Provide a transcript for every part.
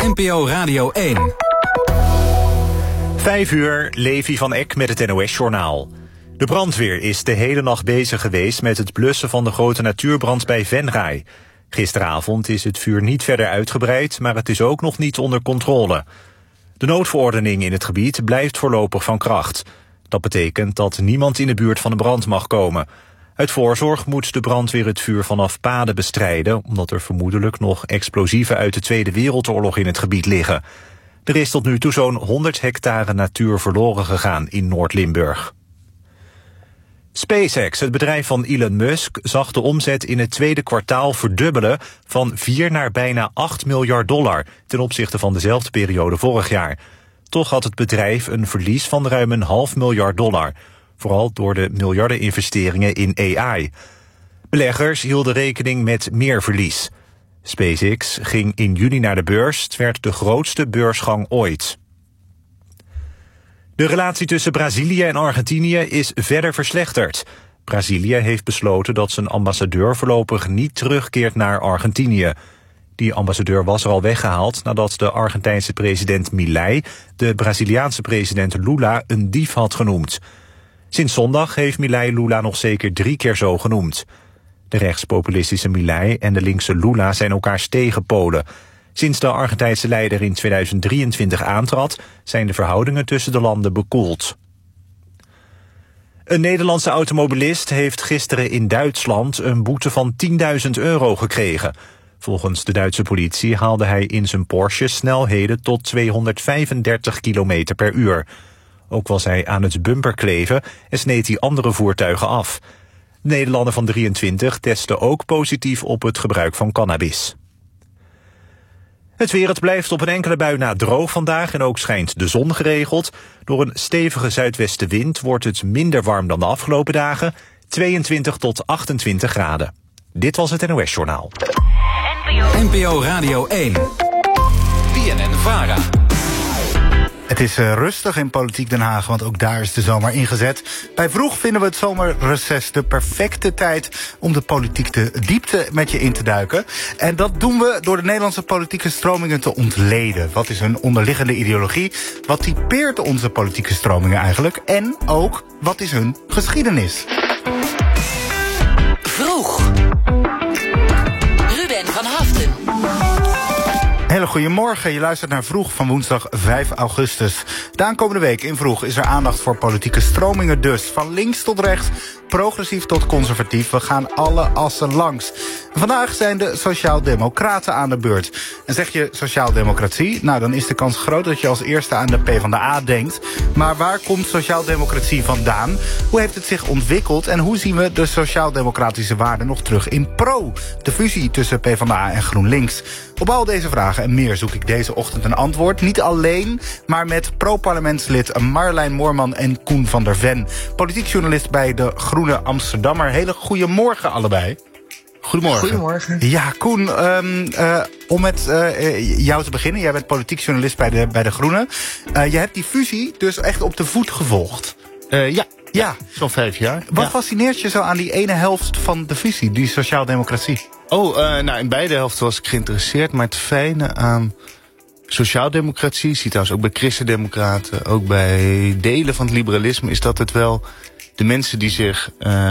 NPO Radio 1. 5 uur, Levi van Eck met het NOS-journaal. De brandweer is de hele nacht bezig geweest met het blussen van de grote natuurbrand bij Venray. Gisteravond is het vuur niet verder uitgebreid, maar het is ook nog niet onder controle. De noodverordening in het gebied blijft voorlopig van kracht. Dat betekent dat niemand in de buurt van de brand mag komen. Uit voorzorg moet de brandweer het vuur vanaf paden bestrijden, omdat er vermoedelijk nog explosieven uit de Tweede Wereldoorlog in het gebied liggen. Er is tot nu toe zo'n 100 hectare natuur verloren gegaan in Noord-Limburg. SpaceX, het bedrijf van Elon Musk, zag de omzet in het tweede kwartaal verdubbelen van 4 naar bijna $8 miljard ten opzichte van dezelfde periode vorig jaar. Toch had het bedrijf een verlies van ruim $500 miljard, vooral door de miljarden investeringen in AI. Beleggers hielden rekening met meer verlies. SpaceX ging in juni naar de beurs. Het werd de grootste beursgang ooit. De relatie tussen Brazilië en Argentinië is verder verslechterd. Brazilië heeft besloten dat zijn ambassadeur voorlopig niet terugkeert naar Argentinië. Die ambassadeur was er al weggehaald nadat de Argentijnse president Milei de Braziliaanse president Lula een dief had genoemd. Sinds zondag heeft Milei Lula nog zeker 3 keer zo genoemd. De rechtspopulistische Milei en de linkse Lula zijn elkaars tegenpolen. Sinds de Argentijnse leider in 2023 aantrad, zijn de verhoudingen tussen de landen bekoeld. Een Nederlandse automobilist heeft gisteren in Duitsland een boete van €10.000 gekregen. Volgens de Duitse politie haalde hij in zijn Porsche snelheden tot 235 km per uur. Ook was hij aan het bumperkleven en sneed hij andere voertuigen af. De Nederlander van 23 testte ook positief op het gebruik van cannabis. Het weer, het blijft op een enkele bui na droog vandaag en ook schijnt de zon geregeld. Door een stevige zuidwestenwind wordt het minder warm dan de afgelopen dagen, 22 tot 28 graden. Dit was het NOS-journaal. NPO Radio 1. BNN-VARA. Het is rustig in Politiek Den Haag, want ook daar is de zomer ingezet. Bij Vroeg vinden we het zomerreces de perfecte tijd om de politiek de diepte met je in te duiken. En dat doen we door de Nederlandse politieke stromingen te ontleden. Wat is hun onderliggende ideologie? Wat typeert onze politieke stromingen eigenlijk? En ook, wat is hun geschiedenis? Vroeg. Ruben van Haften. Hele goedemorgen, je luistert naar Vroeg van woensdag 5 augustus. De aankomende week in Vroeg is er aandacht voor politieke stromingen dus. Van links tot rechts, progressief tot conservatief. We gaan alle assen langs. Vandaag zijn de Sociaaldemocraten aan de beurt. En zeg je sociaaldemocratie? Nou, dan is de kans groot dat je als eerste aan de PvdA denkt. Maar waar komt sociaaldemocratie vandaan? Hoe heeft het zich ontwikkeld? En hoe zien we de sociaaldemocratische waarden nog terug in PRO? De fusie tussen PvdA en GroenLinks. Op al deze vragen en meer zoek ik deze ochtend een antwoord. Niet alleen, maar met pro-parlementslid Marjolein Moorman en Koen van der Ven. Politiek journalist bij de Groene Amsterdammer. Hele goedemorgen allebei. Goedemorgen. Goedemorgen. Ja, Koen, om met jou te beginnen. Jij bent politiek journalist bij de Groene. Je hebt die fusie dus echt op de voet gevolgd. Ja, zo'n 5 jaar. Wat fascineert je zo aan die ene helft van de fusie, die sociaaldemocratie? Nou, in beide helften was ik geïnteresseerd. Maar het fijne aan sociaaldemocratie, zie je trouwens ook bij christendemocraten, ook bij delen van het liberalisme, is dat het wel de mensen die zich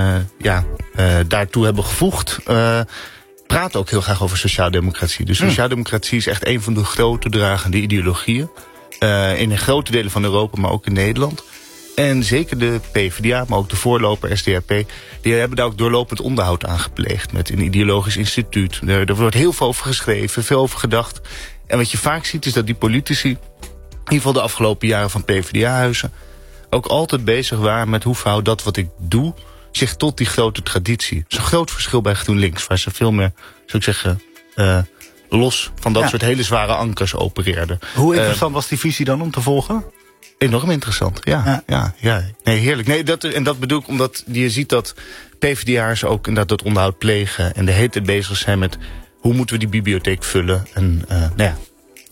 daartoe hebben gevoegd, praten ook heel graag over sociaaldemocratie. Dus sociaaldemocratie is echt een van de grote dragende ideologieën. In grote delen van Europa, maar ook in Nederland. En zeker de PvdA, maar ook de voorloper SDAP, die hebben daar ook doorlopend onderhoud aan gepleegd met een ideologisch instituut. Er wordt heel veel over geschreven, veel over gedacht. En wat je vaak ziet is dat die politici, in ieder geval de afgelopen jaren van PvdA-huizen, ook altijd bezig waren met hoe verhoudt dat wat ik doe zich tot die grote traditie. Dat is een groot verschil bij GroenLinks, waar ze veel meer, zou ik zeggen, los van dat soort hele zware ankers opereerden. Hoe interessant was die fusie dan om te volgen? Enorm interessant, ja. Nee, heerlijk. Nee, dat bedoel ik omdat je ziet dat PvdA'ers ook inderdaad dat onderhoud plegen en de hele tijd bezig zijn met hoe moeten we die bibliotheek vullen. En